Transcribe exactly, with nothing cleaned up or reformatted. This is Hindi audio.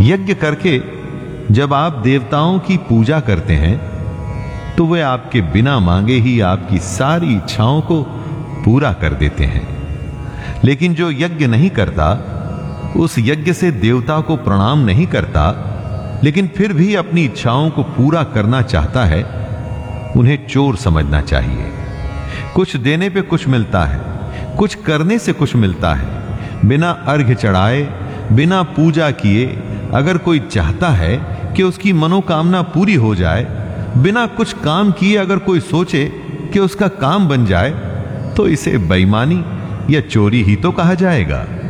यज्ञ करके जब आप देवताओं की पूजा करते हैं तो वे आपके बिना मांगे ही आपकी सारी इच्छाओं को पूरा कर देते हैं। लेकिन जो यज्ञ नहीं करता, उस यज्ञ से देवता को प्रणाम नहीं करता, लेकिन फिर भी अपनी इच्छाओं को पूरा करना चाहता है, उन्हें चोर समझना चाहिए। कुछ देने पे कुछ मिलता है, कुछ करने से कुछ मिलता है। बिना अर्घ्य चढ़ाए, बिना पूजा किए अगर कोई चाहता है कि उसकी मनोकामना पूरी हो जाए, बिना कुछ काम किए अगर कोई सोचे कि उसका काम बन जाए, तो इसे बेईमानी या चोरी ही तो कहा जाएगा।